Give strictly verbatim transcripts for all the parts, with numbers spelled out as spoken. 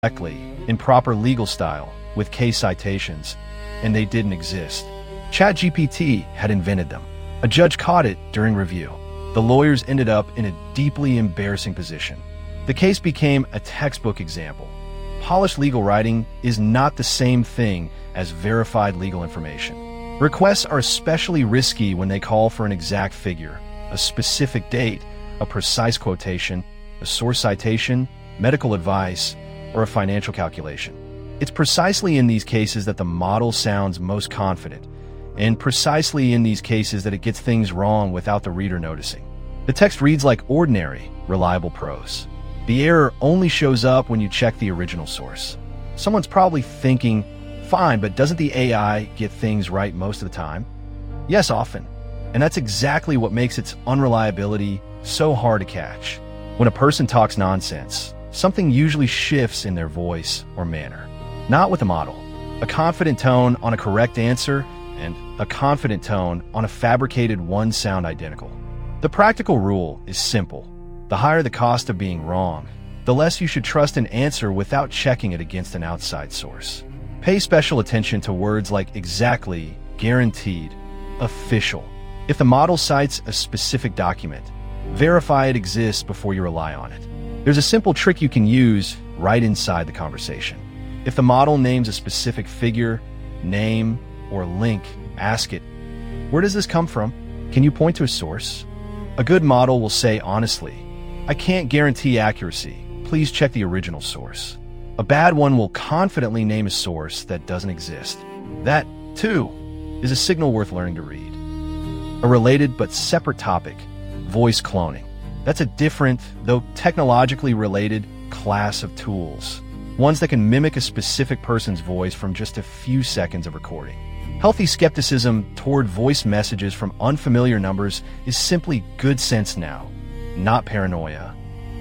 correctly, in proper legal style, with case citations, and they didn't exist. ChatGPT had invented them. A judge caught it during review. The lawyers ended up in a deeply embarrassing position. The case became a textbook example. Polished legal writing is not the same thing as verified legal information. Requests are especially risky when they call for an exact figure, a specific date, a precise quotation, a source citation, medical advice, or a financial calculation. It's precisely in these cases that the model sounds most confident, and precisely in these cases that it gets things wrong without the reader noticing. The text reads like ordinary, reliable prose. The error only shows up when you check the original source. Someone's probably thinking, fine, but doesn't the A I get things right most of the time? Yes, often. And that's exactly what makes its unreliability so hard to catch. When a person talks nonsense, something usually shifts in their voice or manner. Not with a model. A confident tone on a correct answer and a confident tone on a fabricated one sound identical. The practical rule is simple. The higher the cost of being wrong, the less you should trust an answer without checking it against an outside source. Pay special attention to words like exactly, guaranteed, official. If the model cites a specific document, verify it exists before you rely on it. There's a simple trick you can use right inside the conversation. If the model names a specific figure, name, or link, ask it, where does this come from? Can you point to a source? A good model will say honestly, I can't guarantee accuracy. Please check the original source. A bad one will confidently name a source that doesn't exist. That, too, is a signal worth learning to read. A related but separate topic, voice cloning. That's a different, though technologically related, class of tools. Ones that can mimic a specific person's voice from just a few seconds of recording. Healthy skepticism toward voice messages from unfamiliar numbers is simply good sense now, not paranoia.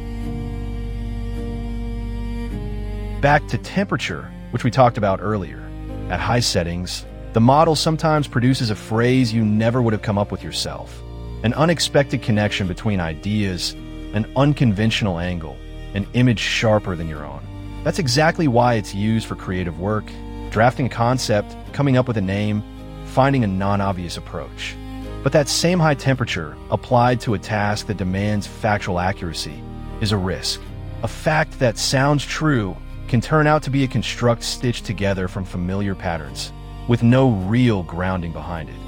Back to temperature, which we talked about earlier. At high settings, the model sometimes produces a phrase you never would have come up with yourself. An unexpected connection between ideas, an unconventional angle, an image sharper than your own. That's exactly why it's used for creative work, drafting a concept, coming up with a name, finding a non-obvious approach. But that same high temperature, applied to a task that demands factual accuracy, is a risk. A fact that sounds true can turn out to be a construct stitched together from familiar patterns, with no real grounding behind it.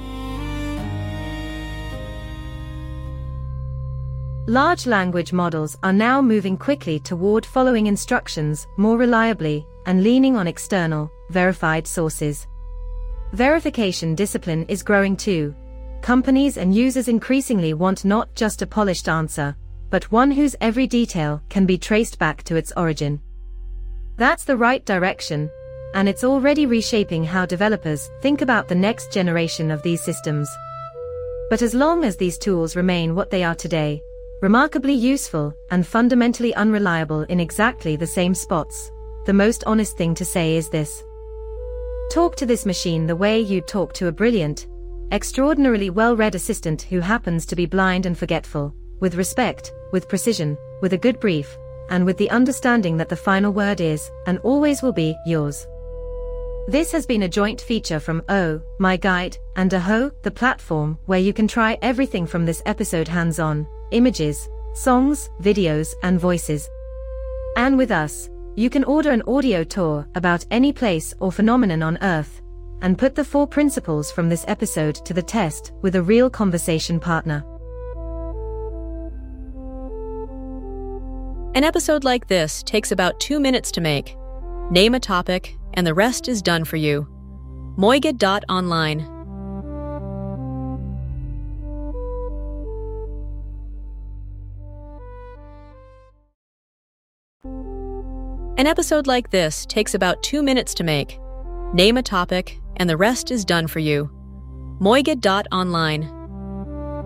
Large language models are now moving quickly toward following instructions more reliably and leaning on external, verified sources. Verification discipline is growing too. Companies and users increasingly want not just a polished answer, but one whose every detail can be traced back to its origin. That's the right direction, and it's already reshaping how developers think about the next generation of these systems. But as long as these tools remain what they are today, remarkably useful and fundamentally unreliable in exactly the same spots, the most honest thing to say is this. Talk to this machine the way you'd talk to a brilliant, extraordinarily well-read assistant who happens to be blind and forgetful, with respect, with precision, with a good brief, and with the understanding that the final word is, and always will be, yours. This has been a joint feature from Oh My Guide and Aho, the platform where you can try everything from this episode hands-on, images, songs, videos, and voices. And with us, you can order an audio tour about any place or phenomenon on Earth, and put the four principles from this episode to the test with a real conversation partner. An episode like this takes about two minutes to make. Name a topic, and the rest is done for you. Moiga dot online. An episode like this takes about two minutes to make. Name a topic, and the rest is done for you. Moiga dot online.